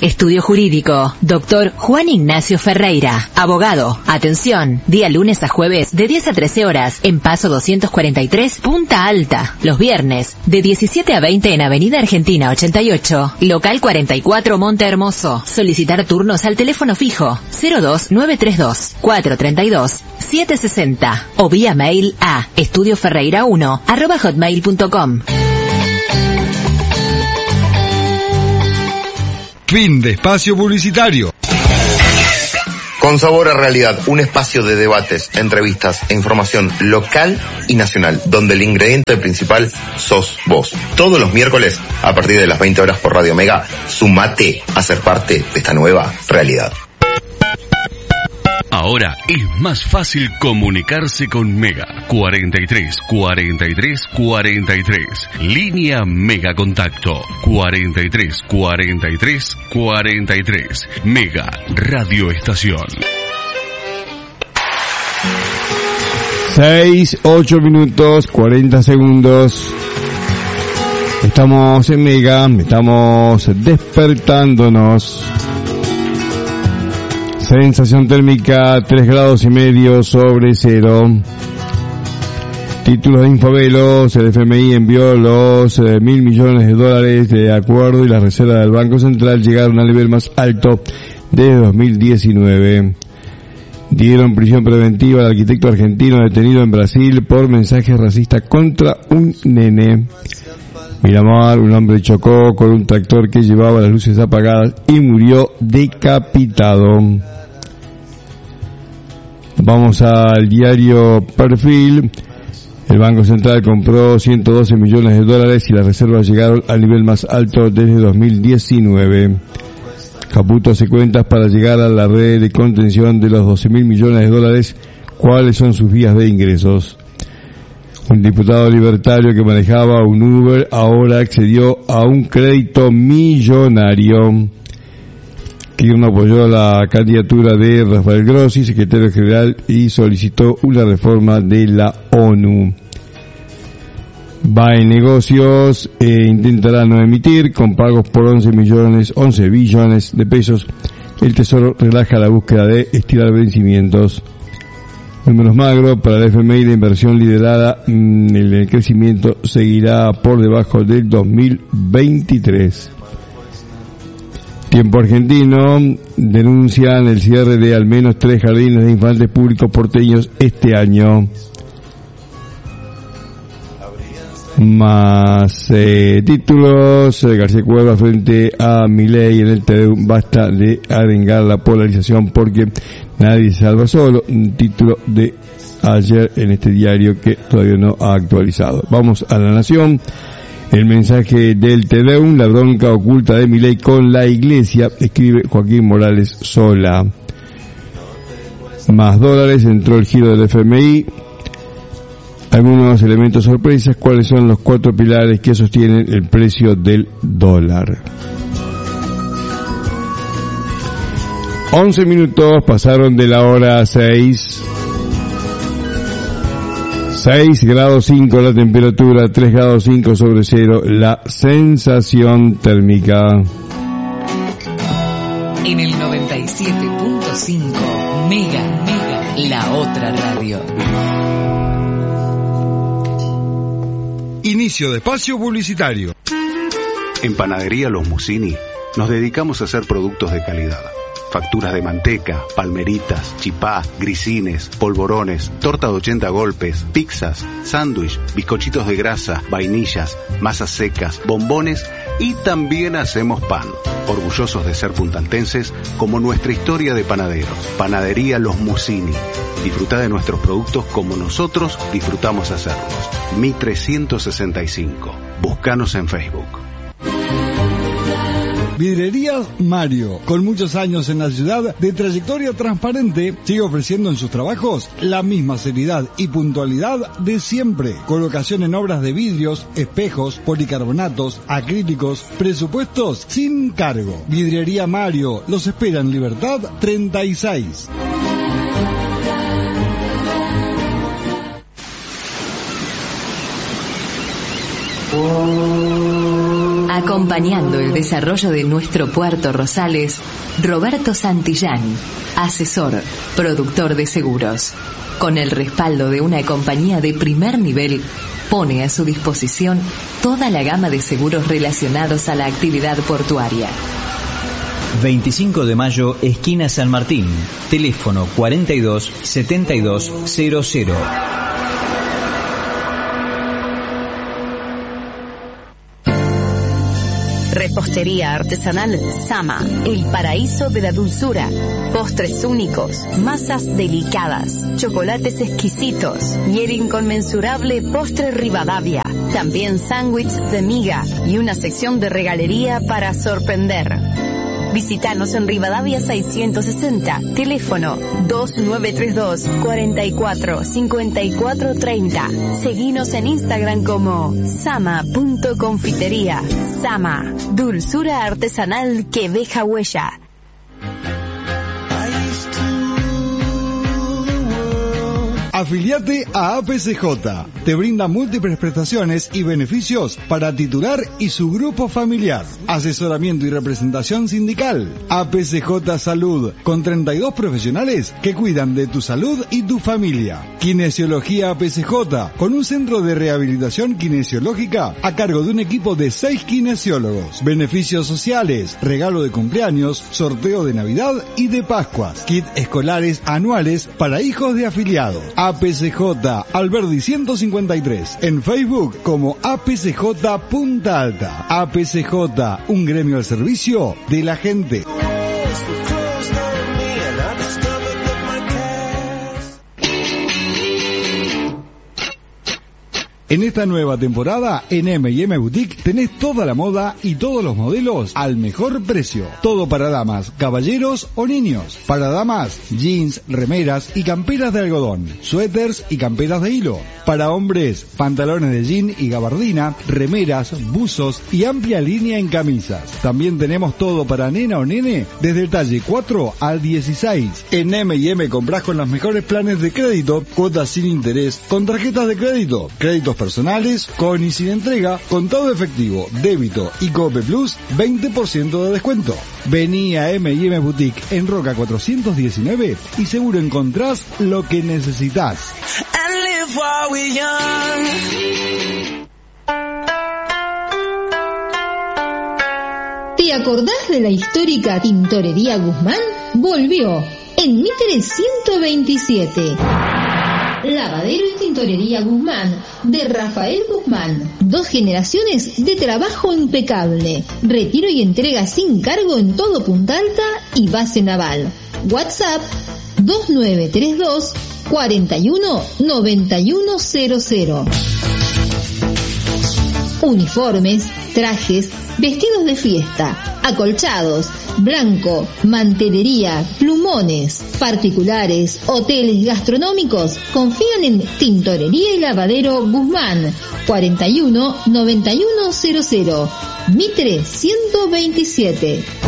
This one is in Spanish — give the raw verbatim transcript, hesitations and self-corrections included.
Estudio Jurídico, doctor Juan Ignacio Ferreira, abogado. Atención, día lunes a jueves de diez a trece horas en Paso doscientos cuarenta y tres, Punta Alta. Los viernes, de diecisiete a veinte en Avenida Argentina ochenta y ocho, local cuarenta y cuatro, Monte Hermoso. Solicitar turnos al teléfono fijo cero dos nueve tres dos, cuatro tres dos, siete seis cero o vía mail a estudioferreira uno arroba hotmail punto com. Fin de espacio publicitario. Con Sabor a Realidad, un espacio de debates, entrevistas e información local y nacional, donde el ingrediente principal sos vos. Todos los miércoles, a partir de las veinte horas por Radio Mega, sumate a ser parte de esta nueva realidad. Ahora es más fácil comunicarse con Mega. cuarenta y tres, cuarenta y tres, cuarenta y tres. Línea Mega Contacto. cuarenta y tres, cuarenta y tres, cuarenta y tres. Mega Radio Estación. seis, ocho minutos, cuarenta segundos. Estamos en Mega, estamos despertándonos. Sensación térmica tres grados y medio sobre cero. Títulos de Infovelos, el F M I envió los eh, mil millones de dólares de acuerdo y las reservas del Banco Central llegaron al nivel más alto desde dos mil diecinueve. Dieron prisión preventiva al arquitecto argentino detenido en Brasil por mensajes racistas contra un nene. Miramar, un hombre chocó con un tractor que llevaba las luces apagadas y murió decapitado. Vamos al diario Perfil. El Banco Central compró ciento doce millones de dólares y las reservas llegaron al nivel más alto desde dos mil diecinueve. Caputo hace cuentas para llegar a la red de contención de los doce mil millones de dólares. ¿Cuáles son sus vías de ingresos? Un diputado libertario que manejaba un Uber ahora accedió a un crédito millonario. Kirchner apoyó la candidatura de Rafael Grossi, secretario general, y solicitó una reforma de la ONU. Va en negocios e intentará no emitir con pagos por once millones, once billones de pesos. El Tesoro relaja la búsqueda de estirar vencimientos. Números magros para el F M I, la inversión liderada en el crecimiento seguirá por debajo del dos mil veintitrés. Tiempo Argentino, denuncian el cierre de al menos tres jardines de infantes públicos porteños este año. Más eh, títulos, eh, García Cueva frente a Milei en el T V U, basta de arengar la polarización porque nadie se salva solo, un título de ayer en este diario que todavía no ha actualizado. Vamos a La Nación, el mensaje del T V U, la bronca oculta de Milei con la iglesia, escribe Joaquín Morales Sola. Más dólares, entró el giro del F M I. Algunos elementos sorpresas, cuáles son los cuatro pilares que sostienen el precio del dólar. once minutos pasaron de la hora seis. seis grados cinco la temperatura, tres grados cinco sobre cero la sensación térmica. En el noventa y siete punto cinco, Mega, Mega, la otra radio. Inicio de espacio publicitario. En Panadería Los Musini nos dedicamos a hacer productos de calidad. Facturas de manteca, palmeritas, chipá, grisines, polvorones, torta de ochenta golpes, pizzas, sándwich, bizcochitos de grasa, vainillas, masas secas, bombones y también hacemos pan. Orgullosos de ser puntaltenses como nuestra historia de panaderos. Panadería Los Musini. Disfruta de nuestros productos como nosotros disfrutamos hacerlos. Mi trescientos sesenta y cinco. Búscanos en Facebook. Vidrerías Mario, con muchos años en la ciudad de trayectoria transparente, sigue ofreciendo en sus trabajos la misma seriedad y puntualidad de siempre. Colocación en obras de vidrios, espejos, policarbonatos, acrílicos, presupuestos sin cargo. Vidrería Mario, los espera en Libertad treinta y seis. Acompañando el desarrollo de nuestro puerto Rosales, Roberto Santillán, asesor, productor de seguros. Con el respaldo de una compañía de primer nivel, pone a su disposición toda la gama de seguros relacionados a la actividad portuaria. veinticinco de mayo, esquina San Martín. Teléfono cuarenta y dos setenta y dos cero cero. Repostería artesanal Sama, el paraíso de la dulzura. Postres únicos, masas delicadas, chocolates exquisitos y el inconmensurable postre Rivadavia. También sándwich de miga y una sección de regalería para sorprender. Visítanos en Rivadavia seiscientos sesenta, teléfono dos nueve tres dos, cuatro cuatro, cinco cuatro tres cero. Seguinos en Instagram como sama.confitería. Sama, dulzura artesanal que deja huella. Afiliate a A P C J. Te brinda múltiples prestaciones y beneficios para titular y su grupo familiar. Asesoramiento y representación sindical. A P C J Salud, con treinta y dos profesionales que cuidan de tu salud y tu familia. Kinesiología A P C J, con un centro de rehabilitación kinesiológica a cargo de un equipo de seis kinesiólogos. Beneficios sociales, regalo de cumpleaños, sorteo de Navidad y de Pascuas. Kit escolares anuales para hijos de afiliados. A P C J Alberdi ciento cincuenta y tres, en Facebook como A P C J Punta Alta. A P C J, un gremio al servicio de la gente. En esta nueva temporada, en eme y eme Boutique, tenés toda la moda y todos los modelos al mejor precio. Todo para damas, caballeros o niños. Para damas, jeans, remeras y camperas de algodón, suéteres y camperas de hilo. Para hombres, pantalones de jean y gabardina, remeras, buzos y amplia línea en camisas. También tenemos todo para nena o nene, desde el talle cuatro al dieciséis. En eme y eme comprás con los mejores planes de crédito, cuotas sin interés, con tarjetas de crédito, créditos personales, con y sin entrega, contado efectivo, débito y Cope Plus, veinte por ciento de descuento. Vení a eme y eme Boutique en Roca cuatrocientos diecinueve y seguro encontrás lo que necesitas. ¿Te acordás de la histórica Tintorería Guzmán? Volvió en Mitre ciento veintisiete. Lavadero y Tintorería Guzmán, de Rafael Guzmán. Dos generaciones de trabajo impecable. Retiro y entrega sin cargo en todo Punta Alta y base naval. WhatsApp dos nueve tres dos, cuatro uno, nueve uno cero cero. Uniformes, trajes, vestidos de fiesta, acolchados, blanco, mantelería, plumones, particulares, hoteles gastronómicos. Confían en Tintorería y Lavadero Guzmán, cuatro uno, nueve uno cero cero, Mitre ciento veintisiete.